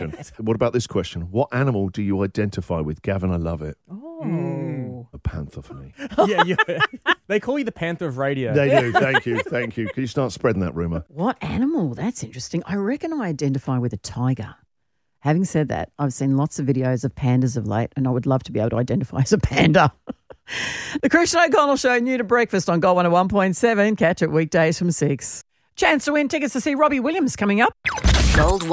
What about this question? What animal do you identify with? Gavin, I love it. Oh. A panther for me. Yeah. They call you the Panther of radio. They do. Thank you. Can you start spreading that rumour? What animal? That's interesting. I reckon I identify with a tiger. Having said that, I've seen lots of videos of pandas of late, and I would love to be able to identify as a panda. The Christian O'Connell Show, new to breakfast on Gold 101.7. Catch it weekdays from 6. Chance to win tickets to see Robbie Williams coming up. Gold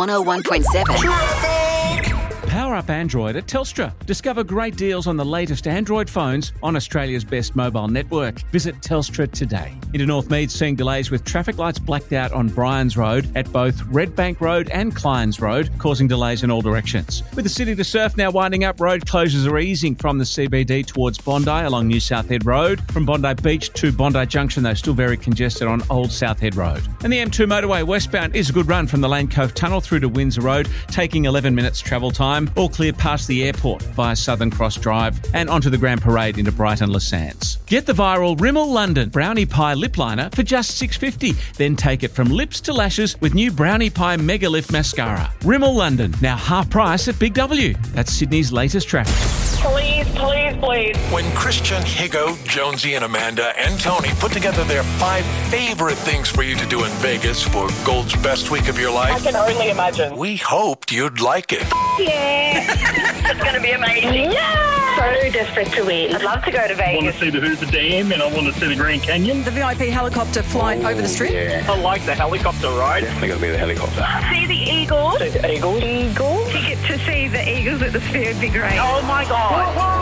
101.7. Power up Android at Telstra. Discover great deals on the latest Android phones on Australia's best mobile network. Visit Telstra today. Into Northmead, seeing delays with traffic lights blacked out on Bryans Road at both Red Bank Road and Clines Road, causing delays in all directions. With the City to Surf now winding up, road closures are easing from the CBD towards Bondi along New South Head Road. From Bondi Beach to Bondi Junction, though, still very congested on Old South Head Road. And the M2 motorway westbound is a good run from the Lane Cove Tunnel through to Windsor Road, taking 11 minutes travel time. All clear past the airport via Southern Cross Drive and onto the Grand Parade into Brighton Les Sands. Get the viral Rimmel London Brownie Pie Lip Liner for just $6.50. Then take it from lips to lashes with new Brownie Pie Mega Lift Mascara. Rimmel London, now half price at Big W. That's Sydney's latest traffic. Please. When Christian, Higo, Jonesy, and Amanda and Tony put together their 5 favorite things for you to do in Vegas for Gold's best week of your life, I can only imagine. we hoped you'd like it. Yeah. It's going to be amazing. Yeah. So desperate to win. I'd love to go to I want Vegas. to see the Hoover Dam and I want to see the Grand Canyon. The VIP helicopter flight over the strip. Yeah. I like the helicopter ride. Definitely going to be the helicopter. See the Eagles. See the Eagles. Ticket to see the Eagles at the Sphere would be great. Oh my God.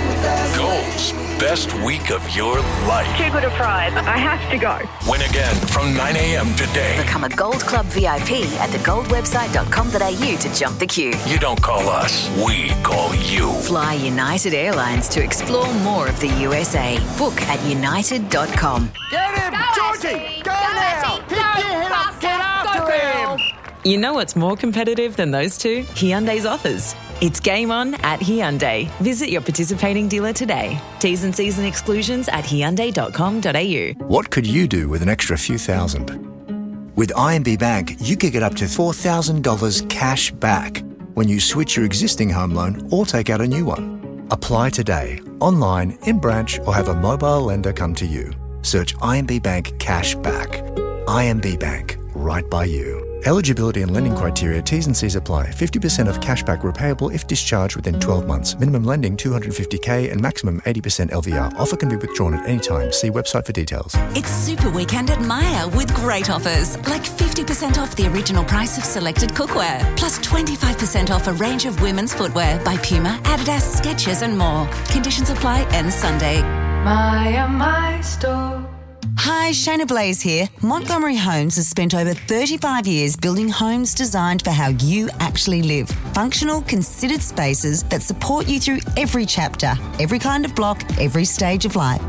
Gold's best week of your life. Too good a prize. I have to go. Win again from 9 a.m. today. Become a Gold Club VIP at thegoldwebsite.com.au to jump the queue. You don't call us, we call you. Fly United Airlines to explore more of the USA. Book at united.com. Get him! Georgie! Go now! Pick your head up! Get after him! You know what's more competitive than those two? Hyundai's offers. It's game on at Hyundai. Visit your participating dealer today. T's and C's and exclusions at hyundai.com.au. What could you do with an extra few thousand? With IMB Bank, you could get up to $4,000 cash back when you switch your existing home loan or take out a new one. Apply today, online, in branch, or have a mobile lender come to you. Search IMB Bank Cash Back. IMB Bank, right by you. Eligibility and lending criteria, T's and C's apply. 50% of cashback repayable if discharged within 12 months. Minimum lending $250K and maximum 80% LVR. Offer can be withdrawn at any time. See website for details. It's Super Weekend at Myer with great offers, like 50% off the original price of selected cookware, plus 25% off a range of women's footwear by Puma, Adidas, Skechers and more. Conditions apply, ends Sunday. Myer, my store. Hi, Shayna Blaze here. Montgomery Homes has spent over 35 years building homes designed for how you actually live. Functional, considered spaces that support you through every chapter, every kind of block, every stage of life.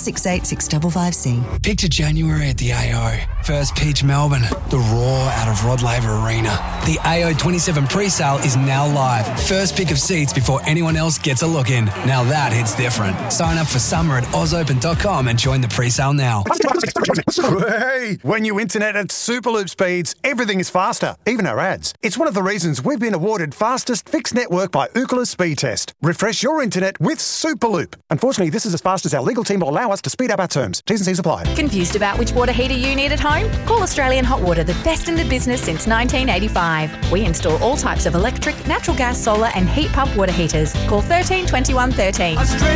BL686555C. Picture January at the AO. First pitch Melbourne. The roar out of Rod Laver Arena. The AO 27 pre-sale is now live. First pick of seats before anyone else gets a look in. Now that hits different. Sign up for summer at ausopen.com and join the pre-sale now. Hey, when you internet at Superloop speeds, everything is faster, even our ads. It's one of the reasons we've been awarded fastest fixed network by Ookla Speed Test. Refresh your internet with Superloop. Unfortunately, this is as fast as our legal team will allow us to speed up our terms. T's and C's apply. Confused about which water heater you need at home? Call Australian Hot Water, the best in the business since 1985. We install all types of electric, natural gas, solar and heat pump water heaters. Call 13 21 13.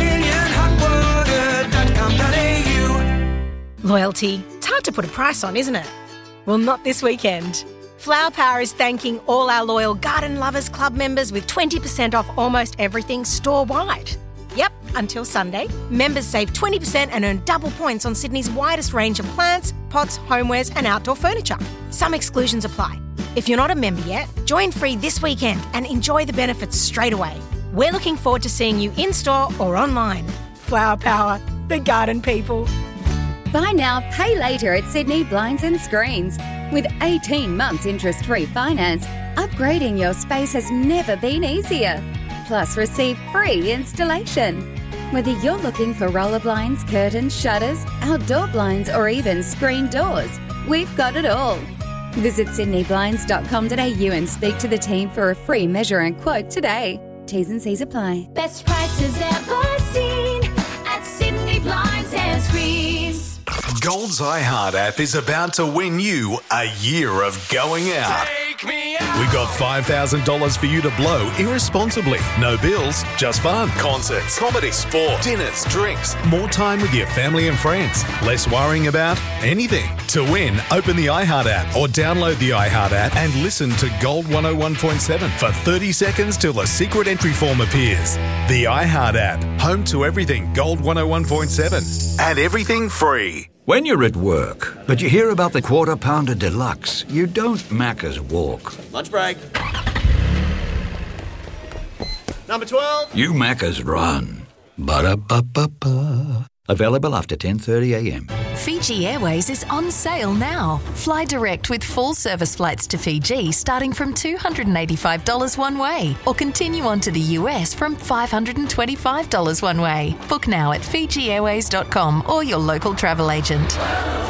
AustralianHotWater.com.au. Loyalty. It's hard to put a price on, isn't it? Well, not this weekend. Flower Power is thanking all our loyal Garden Lovers Club members with 20% off almost everything store-wide. Yep, until Sunday. Members save 20% and earn double points on Sydney's widest range of plants, pots, homewares and outdoor furniture. Some exclusions apply. If you're not a member yet, join free this weekend and enjoy the benefits straight away. We're looking forward to seeing you in-store or online. Flower Power, the garden people. Buy now, pay later at Sydney Blinds and Screens. With 18 months interest-free finance, upgrading your space has never been easier. Plus, receive free installation. Whether you're looking for roller blinds, curtains, shutters, outdoor blinds, or even screen doors, we've got it all. Visit sydneyblinds.com.au and speak to the team for a free measure and quote today. T's and C's apply. Best prices ever seen at Sydney Blinds and Screens. Gold's iHeart app is about to win you a year of going out. We got $5,000 for you to blow irresponsibly. No bills, just fun. Concerts, comedy, sport, dinners, drinks, more time with your family and friends. Less worrying about anything. To win, open the iHeart app or download the iHeart app and listen to Gold 101.7 for 30 seconds till a secret entry form appears. The iHeart app, home to everything Gold 101.7 and everything free. When you're at work, but you hear about the Quarter Pounder Deluxe, you don't Macca's walk. Lunch break. Number 12. You Macca's run. Ba-da-ba-ba-ba. Available after 10:30am. Fiji Airways is on sale now. Fly direct with full service flights to Fiji starting from $285 one way, or continue on to the US from $525 one way. Book now at FijiAirways.com or your local travel agent.